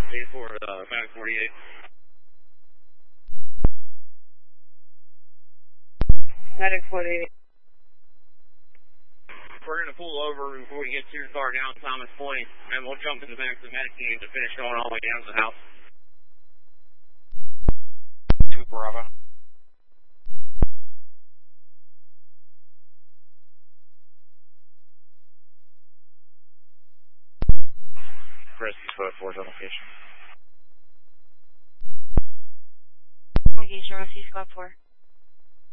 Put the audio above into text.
for Mac 48. Medic 48. We're going to pull over before we get too far down Thomas Point, and we'll jump in the back of the medic team to finish going all the way down to the house. 2 Bravo. Press 4 location. Engage ROC Squad 4.